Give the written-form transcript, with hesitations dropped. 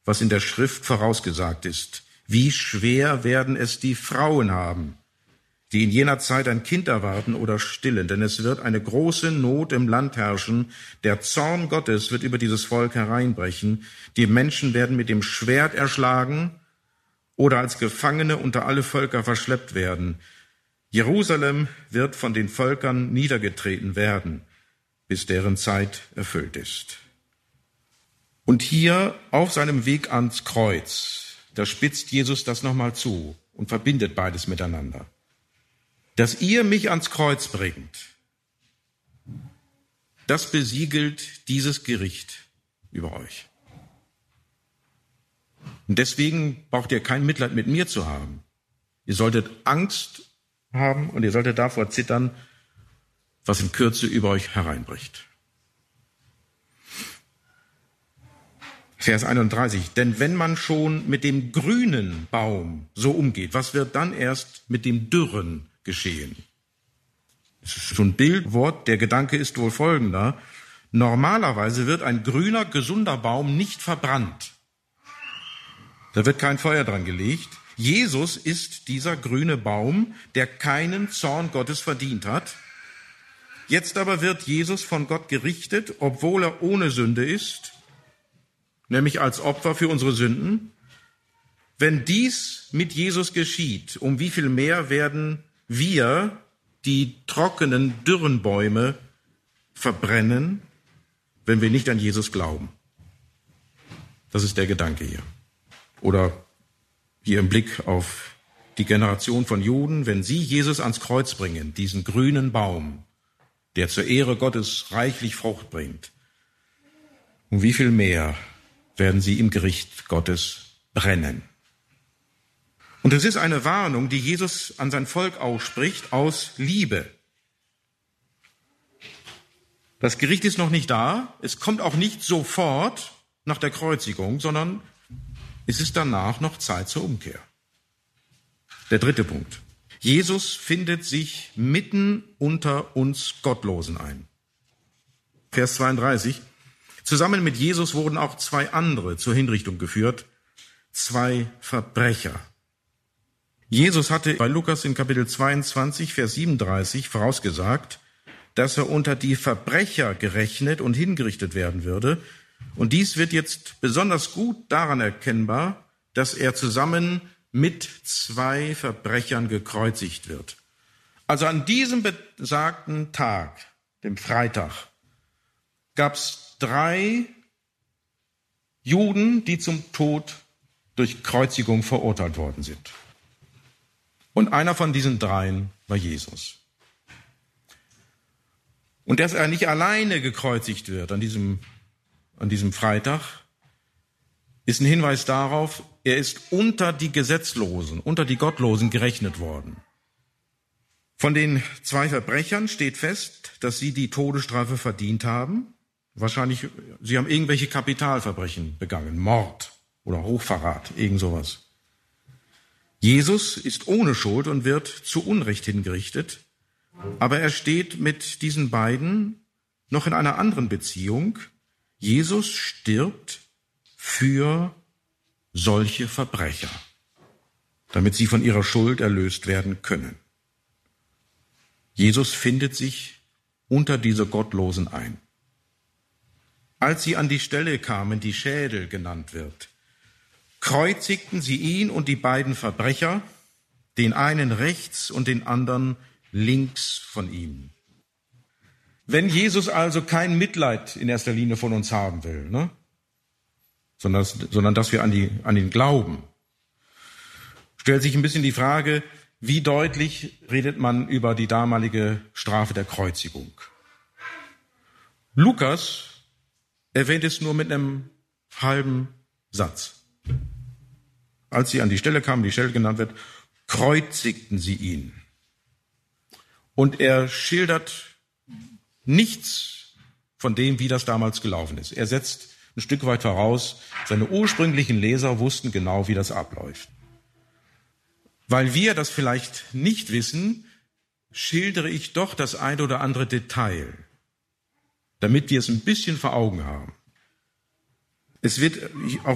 was in der Schrift vorausgesagt ist. Wie schwer werden es die Frauen haben, die in jener Zeit ein Kind erwarten oder stillen, denn es wird eine große Not im Land herrschen. Der Zorn Gottes wird über dieses Volk hereinbrechen. Die Menschen werden mit dem Schwert erschlagen oder als Gefangene unter alle Völker verschleppt werden. Jerusalem wird von den Völkern niedergetreten werden, bis deren Zeit erfüllt ist. Und hier auf seinem Weg ans Kreuz, da spitzt Jesus das nochmal zu und verbindet beides miteinander. Dass ihr mich ans Kreuz bringt, das besiegelt dieses Gericht über euch. Und deswegen braucht ihr kein Mitleid mit mir zu haben. Ihr solltet Angst haben und ihr solltet davor zittern, was in Kürze über euch hereinbricht. Vers 31. Denn wenn man schon mit dem grünen Baum so umgeht, was wird dann erst mit dem dürren geschehen? Das ist schon ein Bildwort. Der Gedanke ist wohl folgender. Normalerweise wird ein grüner, gesunder Baum nicht verbrannt. Da wird kein Feuer dran gelegt. Jesus ist dieser grüne Baum, der keinen Zorn Gottes verdient hat. Jetzt aber wird Jesus von Gott gerichtet, obwohl er ohne Sünde ist, nämlich als Opfer für unsere Sünden. Wenn dies mit Jesus geschieht, um wie viel mehr werden wir die trockenen, dürren Bäume verbrennen, wenn wir nicht an Jesus glauben? Das ist der Gedanke hier. Oder hier im Blick auf die Generation von Juden, wenn sie Jesus ans Kreuz bringen, diesen grünen Baum, der zur Ehre Gottes reichlich Frucht bringt, um wie viel mehr werden sie im Gericht Gottes brennen. Und es ist eine Warnung, die Jesus an sein Volk ausspricht, aus Liebe. Das Gericht ist noch nicht da, es kommt auch nicht sofort nach der Kreuzigung, sondern es ist danach noch Zeit zur Umkehr. Der dritte Punkt. Jesus findet sich mitten unter uns Gottlosen ein. Vers 32. Zusammen mit Jesus wurden auch zwei andere zur Hinrichtung geführt, zwei Verbrecher. Jesus hatte bei Lukas in Kapitel 22, Vers 37 vorausgesagt, dass er unter die Verbrecher gerechnet und hingerichtet werden würde. Und dies wird jetzt besonders gut daran erkennbar, dass er zusammen mit zwei Verbrechern gekreuzigt wird. Also an diesem besagten Tag, dem Freitag, gab es 3 Juden, die zum Tod durch Kreuzigung verurteilt worden sind. Und einer von diesen 3 war Jesus. Und dass er nicht alleine gekreuzigt wird an diesem Freitag, ist ein Hinweis darauf, er ist unter die Gesetzlosen, unter die Gottlosen gerechnet worden. Von den 2 Verbrechern steht fest, dass sie die Todesstrafe verdient haben. Wahrscheinlich, sie haben irgendwelche Kapitalverbrechen begangen, Mord oder Hochverrat, irgend sowas. Jesus ist ohne Schuld und wird zu Unrecht hingerichtet, aber er steht mit diesen beiden noch in einer anderen Beziehung. Jesus stirbt für solche Verbrecher, damit sie von ihrer Schuld erlöst werden können. Jesus findet sich unter diese Gottlosen ein. Als sie an die Stelle kamen, die Schädel genannt wird, kreuzigten sie ihn und die beiden Verbrecher, den einen rechts und den anderen links von ihm. Wenn Jesus also kein Mitleid in erster Linie von uns haben will, sondern dass wir an ihn glauben, stellt sich ein bisschen die Frage, wie deutlich redet man über die damalige Strafe der Kreuzigung? Lukas erwähnt es nur mit einem halben Satz. Als sie an die Stelle kamen, die Stelle genannt wird, kreuzigten sie ihn. Und er schildert nichts von dem, wie das damals gelaufen ist. Er setzt ein Stück weit voraus, seine ursprünglichen Leser wussten genau, wie das abläuft. Weil wir das vielleicht nicht wissen, schildere ich doch das ein oder andere Detail, damit wir es ein bisschen vor Augen haben. Es wird auch